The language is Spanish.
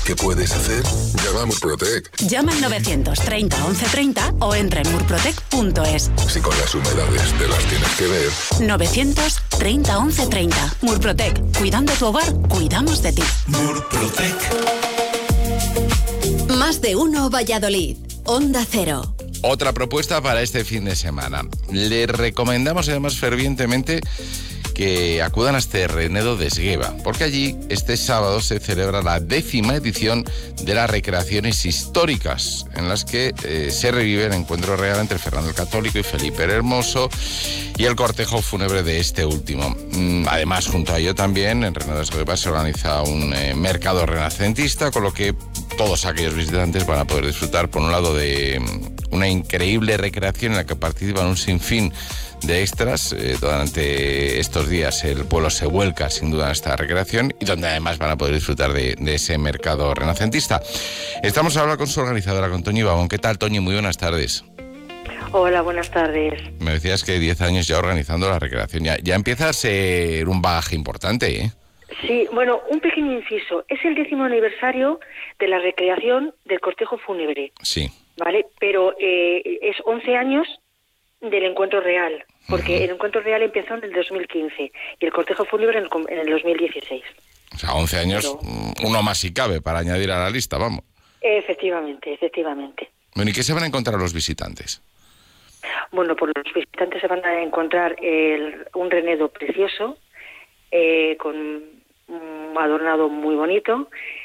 ¿Qué puedes hacer? Llama a Murprotec. Llama al 930 1130 o entra en murprotec.es. Si con las humedades te las tienes que ver. 930 1130. Murprotec. Cuidando tu hogar, cuidamos de ti. Murprotec. Más de uno Valladolid. Onda Cero. Otra propuesta para este fin de semana. Le recomendamos además fervientemente que acudan hasta Renedo de Esgueva, porque allí este sábado se celebra la 10ª edición de las recreaciones históricas, en las que se revive el encuentro real entre Fernando el Católico y Felipe el Hermoso y el cortejo fúnebre de este último. Además, junto a ello también, en Renedo de Esgueva se organiza un mercado renacentista, con lo que todos aquellos visitantes van a poder disfrutar, por un lado, de una increíble recreación en la que participan un sinfín de extras. Durante estos días el pueblo se vuelca sin duda en esta recreación y donde además van a poder disfrutar de ese mercado renacentista. Estamos ahora con su organizadora, con Toñi Babón. ¿Qué tal, Toñi? Muy buenas tardes. Hola, buenas tardes. Me decías que 10 años ya organizando la recreación. Ya empieza a ser un bagaje importante, ¿eh? Sí, bueno, un pequeño inciso. Es el 10º aniversario de la recreación del cortejo fúnebre. Sí. ¿Vale? Pero es 11 años del encuentro real, porque el encuentro real empezó en el 2015 y el cortejo fúnebre en el 2016. O sea, 11 años, pero uno más si cabe para añadir a la lista, vamos. Efectivamente. Bueno, ¿y qué se van a encontrar los visitantes? Bueno, pues los visitantes se van a encontrar un Renedo precioso, con un adornado muy bonito,